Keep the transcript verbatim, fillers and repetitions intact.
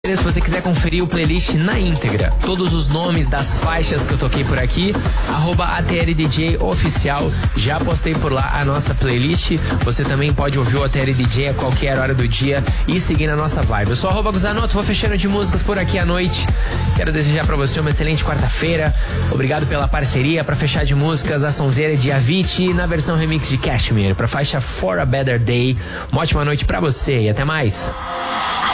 Se você quiser conferir o playlist na íntegra, todos os nomes das faixas que eu toquei por aqui, arroba A T L D J Oficial, já postei por lá a nossa playlist. Você também pode ouvir o A T L D J a qualquer hora do dia e seguir na nossa vibe. Eu sou arroba Guzanoto, vou fechando de músicas por aqui à noite. Quero desejar pra você uma excelente quarta-feira. Obrigado pela parceria. Pra fechar de músicas, a sonzeira de Avicii na versão remix de Cashmere, pra faixa For a Better Day. Uma ótima noite pra você e até mais.